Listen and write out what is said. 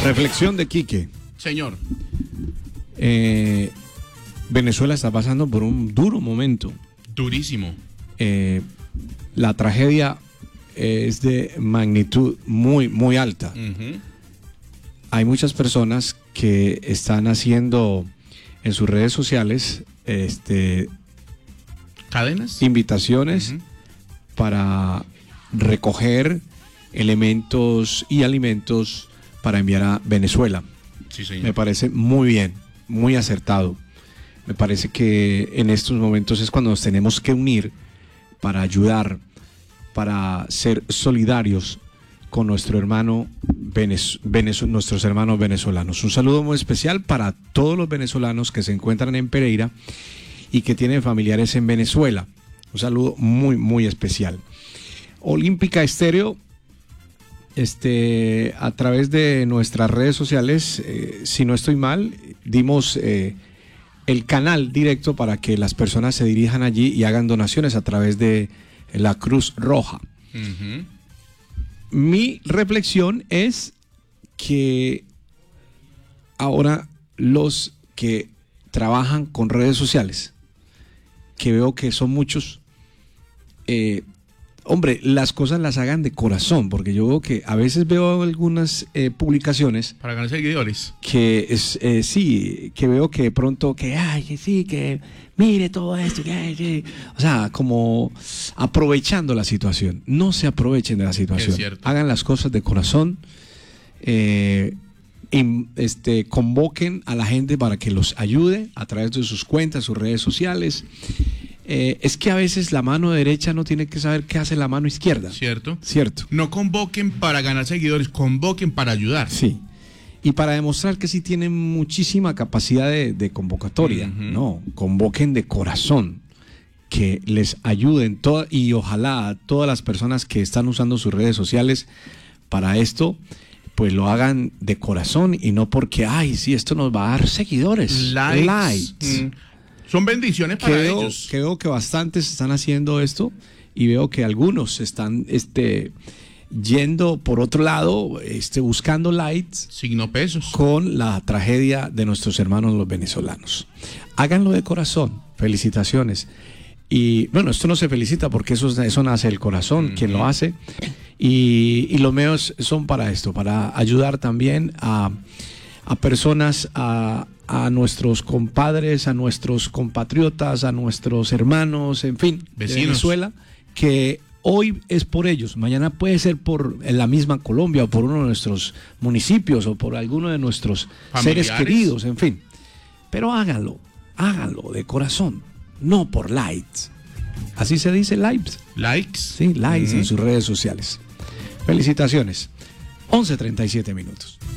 Reflexión de Quique. Señor. Venezuela está pasando por un duro momento. Durísimo. La tragedia es de magnitud muy, muy alta. Hay muchas personas que están haciendo en sus redes sociales ¿Cadenas? invitaciones para recoger elementos y alimentos para enviar a Venezuela. Sí, señor. Me parece muy bien, muy acertado. Me parece que en estos momentos es cuando nos tenemos que unir para ayudar, para ser solidarios con nuestro hermano nuestros hermanos venezolanos. Un saludo muy especial para todos los venezolanos que se encuentran en Pereira y que tienen familiares en Venezuela. Un saludo muy, muy especial. Olímpica Estéreo, a través de nuestras redes sociales, si no estoy mal, dimos el canal directo para que las personas se dirijan allí y hagan donaciones a través de la Cruz Roja. Mi reflexión es que ahora los que trabajan con redes sociales, que veo que son muchos, hombre, las cosas las hagan de corazón, porque yo veo que a veces veo algunas publicaciones Para ganar seguidores. que sí, que veo que de pronto que ay, sí, que mire todo esto, o sea, como aprovechando la situación. No se aprovechen de la situación. Es cierto. Hagan las cosas de corazón. Convoquen a la gente para que los ayude a través de sus cuentas, sus redes sociales. Es que a veces la mano derecha no tiene que saber qué hace la mano izquierda. ¿Cierto? Cierto. No convoquen para ganar seguidores, convoquen para ayudar. Sí. Y para demostrar que sí tienen muchísima capacidad de convocatoria. No, convoquen de corazón, que les ayuden y ojalá a todas las personas que están usando sus redes sociales para esto, pues lo hagan de corazón y no porque, ay, sí, esto nos va a dar seguidores, likes. Son bendiciones para ellos. Veo que bastantes están haciendo esto y veo que algunos están yendo por otro lado, buscando likes. Signo pesos. Con la tragedia de nuestros hermanos los venezolanos. Háganlo de corazón. Felicitaciones. Y bueno, esto no se felicita porque eso nace del corazón, quien lo hace. Y los medios son para esto, para ayudar también a personas, a nuestros compadres, a nuestros compatriotas, a nuestros hermanos, en fin, vecinos de Venezuela, que hoy es por ellos, mañana puede ser por la misma Colombia o por uno de nuestros municipios o por alguno de nuestros familiares, seres queridos, en fin. Pero háganlo de corazón, no por likes. Así se dice, likes. Likes. Sí, likes en sus redes sociales. Felicitaciones. 11:37 minutos.